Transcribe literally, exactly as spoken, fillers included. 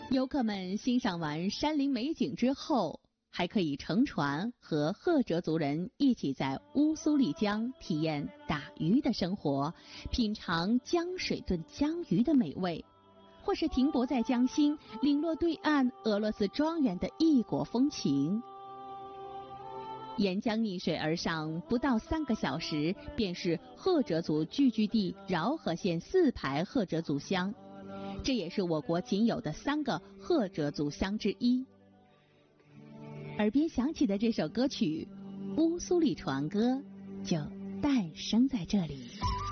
游客们欣赏完山林美景之后，还可以乘船和赫哲族人一起在乌苏里江体验打鱼的生活，品尝江水炖江鱼的美味，或是停泊在江心，领略对岸俄罗斯庄园的异国风情。沿江逆水而上，不到三个小时，便是赫哲族聚居地饶河县四排赫哲族乡，这也是我国仅有的三个赫哲族乡之一。耳边响起的这首歌曲《乌苏里船歌》就诞生在这里。